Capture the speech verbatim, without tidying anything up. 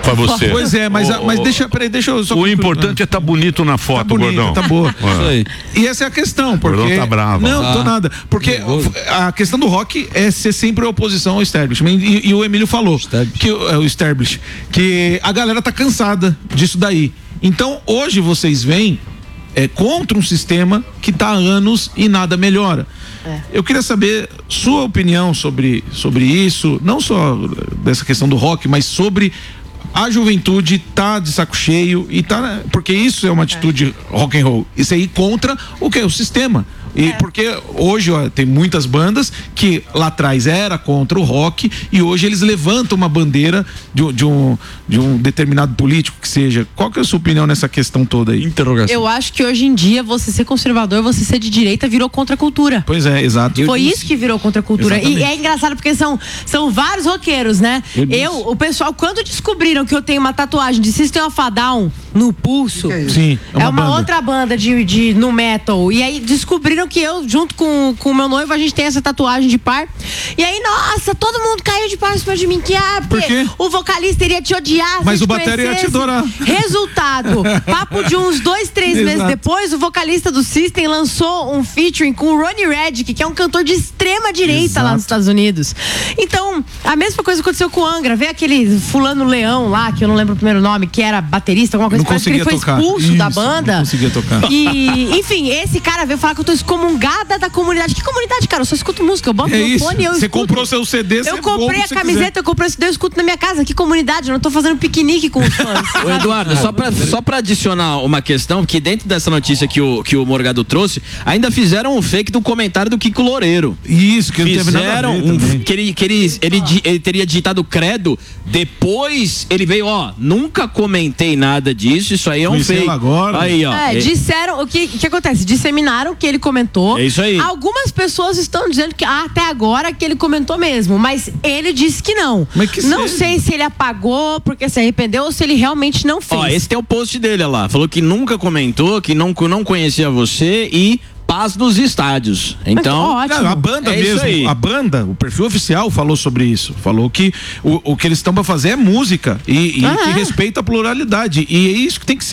pra você. Pois é, mas, o, mas deixa, peraí, deixa eu só... O importante é estar tá bonito na foto, tá bonito, Gordão. Tá boa. É. E essa é a questão, porque... O Gordão tá bravo. Não, ah. tô nada. Porque a questão do rock é ser sempre oposição ao establishment. E, e o Emílio falou, que é o establishment, que a galera tá cansada disso daí. Então, hoje vocês veem é, contra um sistema que tá há anos e nada melhora. É. Eu queria saber sua opinião sobre, sobre isso, não só dessa questão do rock, mas sobre a juventude tá de saco cheio e tá, porque isso é uma atitude é. rock and roll. Isso aí contra o que é o sistema. E é. porque hoje ó, tem muitas bandas que lá atrás era contra o rock e hoje eles levantam uma bandeira de, de, um, de um determinado político que seja. Qual que é a sua opinião nessa questão toda aí? Interrogação. Eu acho que hoje em dia você ser conservador, você ser de direita virou contra a cultura. Pois é, exato. Foi isso que virou contra a cultura. Exatamente. E é engraçado porque são, são vários roqueiros, né? Eu, eu, o pessoal, quando descobriram que eu tenho uma tatuagem de System of a Down no pulso, é sim, é uma, é uma banda. outra banda de, de no metal. E aí descobriram que eu, junto com o meu noivo, a gente tem essa tatuagem de par. E aí, nossa, todo mundo caiu de par em cima de mim. Que, ah, porque Por o vocalista iria te odiar. Mas o batera ia te adorar. Resultado, papo de uns dois, três Exato. meses depois, o vocalista do System lançou um featuring com o Ronnie Redick, que é um cantor de extrema direita Exato. lá nos Estados Unidos. Então, a mesma coisa aconteceu com o Angra. Vê aquele fulano Leão lá, que eu não lembro o primeiro nome, que era baterista, alguma coisa, parece que ele foi tocar. expulso Isso, da banda. Não conseguia tocar. E, enfim, esse cara veio falar que eu tô excomungada da comunidade. Que comunidade, cara? Eu só escuto música, eu boto é meu isso. fone e eu Você escuto. comprou seu C D, Eu comprei a camiseta, eu comprei o C D, eu escuto na minha casa. Que comunidade? Eu não tô fazendo piquenique com os fãs. Ô, Eduardo, só pra, só pra adicionar uma questão, que dentro dessa notícia que o, que o Morgado trouxe, ainda fizeram um fake do comentário do Kiko Loureiro. Isso, que fizeram não teve nada a ver um, que ele, que ele, ele, ele teria digitado credo, depois ele veio, ó, nunca comentei nada disso, isso aí é um Conheceu fake. Agora. Aí, ó. É, é, disseram, o que, que acontece? Disseminaram que ele comentou. É isso aí. Algumas pessoas estão dizendo que ah, até agora que ele comentou mesmo, mas ele disse que não. Mas que não seja. sei se ele apagou porque se arrependeu ou se ele realmente não fez. Ó, esse tem o post dele olha lá, falou que nunca comentou, que não, não conhecia você e paz nos estádios. Então, não, a banda é mesmo, a banda, o perfil oficial falou sobre isso. Falou que o, o que eles estão para fazer é música e, e ah, que é. respeita a pluralidade. E é isso que tem que ser.